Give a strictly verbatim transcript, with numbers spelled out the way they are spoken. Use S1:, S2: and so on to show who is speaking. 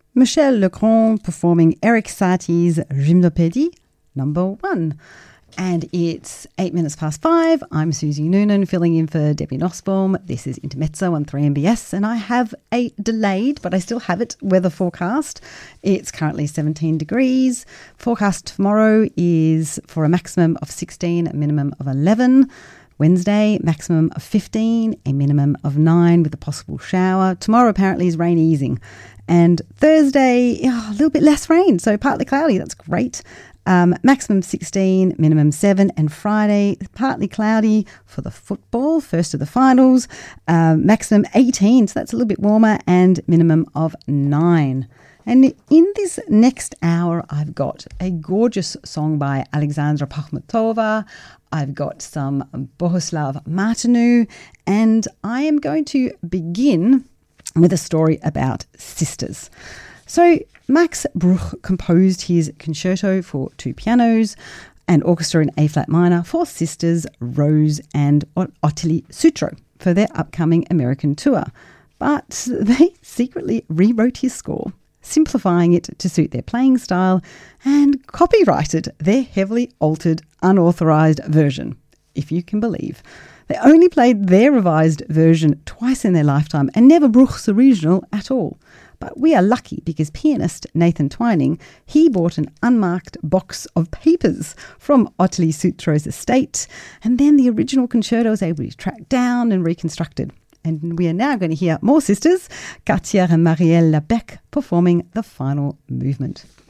S1: Michel Legrand performing Erik Satie's Gymnopédie number one. And it's eight minutes past five. I'm Susie Noonan filling in for Debbie Nussbaum. This is Intermezzo on three M B S, and I have a delayed, but I still have it, weather forecast. It's currently seventeen degrees. Forecast tomorrow is for a maximum of sixteen, a minimum of eleven. Wednesday, maximum of fifteen, a minimum of nine with a possible shower. Tomorrow apparently is rain easing. And Thursday, oh, a little bit less rain, so partly cloudy. That's great. Um, maximum sixteen, minimum seven, and Friday, partly cloudy for the football, first of the finals, um, maximum eighteen, so that's a little bit warmer, and minimum of nine. And in this next hour, I've got a gorgeous song by Alexandra Pakhmutova. I've got some Bohuslav Martinu, and I am going to begin with a story about sisters. So Max Bruch composed his concerto for two pianos and orchestra in A-flat minor for sisters Rose and Ottilie Sutro for their upcoming American tour. But they secretly rewrote his score, simplifying it to suit their playing style, and copyrighted their heavily altered, unauthorised version, if you can believe. They only played their revised version twice in their lifetime and never Bruch's original at all. But we are lucky because pianist Nathan Twining, he bought an unmarked box of papers from Ottilie Sutro's estate, and then the original concerto was able to be tracked down and reconstructed. And we are now going to hear more sisters, Katja and Marielle Lebec, performing the final movement.